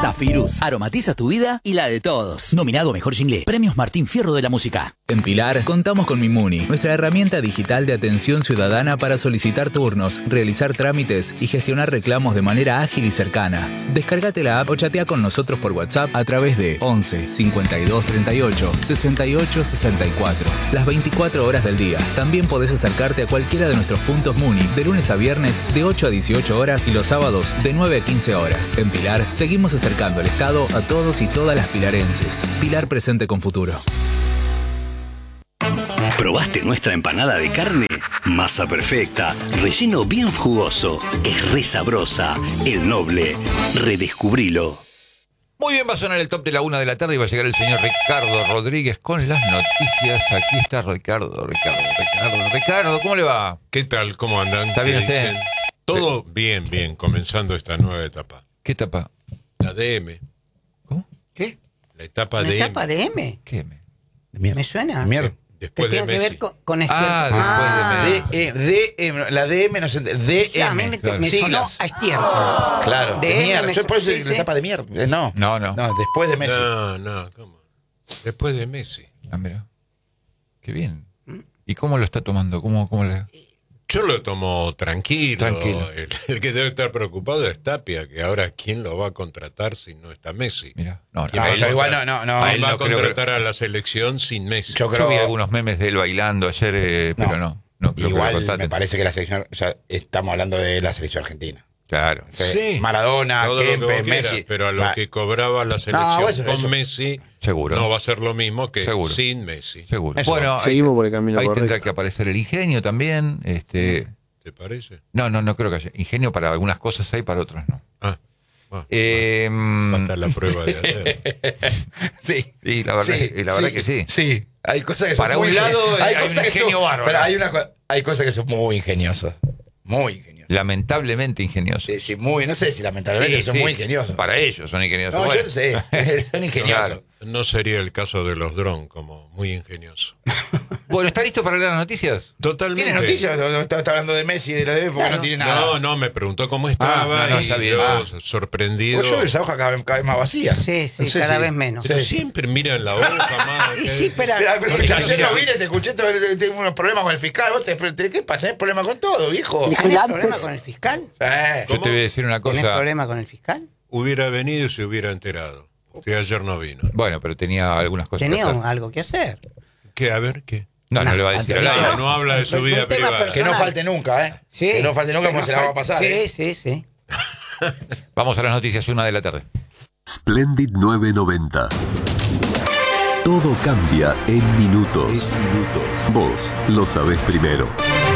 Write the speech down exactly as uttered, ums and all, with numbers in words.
Zafirus, aromatiza tu vida y la de todos. Nominado Mejor Jingle, Premios Martín Fierro de la Música. En Pilar contamos con Mimuni, nuestra herramienta digital de atención ciudadana para solicitar turnos, realizar trámites y gestionar reclamos de manera ágil y cercana. Descárgate la app o chatea con nosotros por WhatsApp a través de once cincuenta y dos treinta y ocho sesenta y ocho sesenta y cuatro. Las veinticuatro horas del día. También podés acercarte a cualquiera de nuestros puntos Muni de lunes a viernes de ocho a dieciocho horas y los sábados de nueve a quince horas. En Pilar seguimos acercando el Estado a todos y todas las pilarenses. Pilar presente con futuro. ¿Probaste nuestra empanada de carne? Masa perfecta, relleno bien jugoso, es re sabrosa. El Noble, redescubrilo. Muy bien, va a sonar el top de la una de la tarde y va a llegar el señor Ricardo Rodríguez con las noticias. Aquí está Ricardo, Ricardo, Ricardo, Ricardo, ¿cómo le va? ¿Qué tal? ¿Cómo andan? ¿Está bien usted? Dicen? Todo bien, bien, comenzando esta nueva etapa. ¿Qué etapa? La D M. ¿Cómo? ¿Qué? La etapa ¿Una D M. etapa de M? ¿Qué me? ¿Me suena? Mierda. Después de tiene que Messi. ver con, con este... Ah, después de Messi. D, E, M, la D M no se entiende. D Ya, a mí M. me, claro. me sonó Siglas. a estiércol. Claro, De de M mierda. me Yo por eso sí, digo sí. la etapa de mierda. Eh, No. No, no. No, después de Messi. No, no, ¿cómo? Después de Messi. Ah, mira. Qué bien. ¿Y cómo lo está tomando? ¿Cómo, cómo le...? Yo lo tomo tranquilo. Tranquilo. El, el que debe estar preocupado es Tapia, que ahora ¿quién lo va a contratar si no está Messi? Mira, no, no. ¿Quién No, va a yo igual contratar- no, no, no. A él ¿Quién va a no creo que- contratar a la selección sin Messi? Yo Yo creo vi algunos memes de él bailando ayer, eh, No. pero no. No creo que lo igual contraten. me parece que la selección, o sea, estamos hablando de la selección argentina. Claro. Sí. Maradona, Todo lo que Kempes, vos quieras, Messi. pero a lo Va. que cobraba la selección No, eso- con eso- Messi Seguro. no va a ser lo mismo que Seguro. sin Messi. Seguro. Eso. Bueno, Seguimos ahí, por el camino ahí correcto. tendrá que aparecer el ingenio también. Este, ¿Te parece? no, no, no creo que haya. Ingenio para algunas cosas hay, para otras no. Ah, va, Eh, va a estar la prueba de ayer. Sí. y la verdad, Sí, y la verdad que sí. Sí. Hay cosas que son Para muy un lado, ingeniosas. hay un cosas que ingenio son- bárbaro. Pero hay, una, co- hay cosas que son muy ingeniosas. Muy ingeniosas. Lamentablemente ingenioso. Sí, sí, muy, no sé si lamentablemente Sí, son sí. muy ingeniosos. Para ellos son ingeniosos. No, Bueno. yo no sé. Son ingeniosos. Claro. No sería el caso de los drones, como muy ingenioso. Bueno, ¿está listo para leer las noticias? Totalmente. ¿Tiene noticias? ¿O está, está hablando de Messi y de la D B porque no tiene nada? No, no, me preguntó cómo estaba Ah, no, no, y está bien. yo Ah. sorprendido. Pues yo veo esa hoja cada vez, cada vez más vacía. Sí, sí, No sé cada si- vez menos. Pero Sí. siempre miran la hoja, madre. Y sí, pero... Mira, pero Mira, ayer mira. no vine, te escuché, te- tengo unos problemas con el fiscal. ¿Vos te, te- ¿Qué pasa? ¿Tenés problemas con todo, viejo? ¿Tenés problema con el fiscal? Eh, Yo te voy a decir una ¿Tenés cosa. problema con el fiscal? Hubiera venido y se hubiera enterado. Usted ayer no vino. Bueno, pero tenía algunas cosas. Tenía que hacer. algo que hacer. ¿Qué? A ver, ¿qué? No, no le va a decir al Antonio, aire. No, no habla de su Un vida tema privada. que no falte nunca, ¿eh? Sí. Que no falte nunca Que porque no se la va a fal- pasar. Sí, ¿eh? sí, sí. Vamos a las noticias, una de la tarde. Splendid nueve noventa. Todo cambia en minutos. Vos lo sabés primero.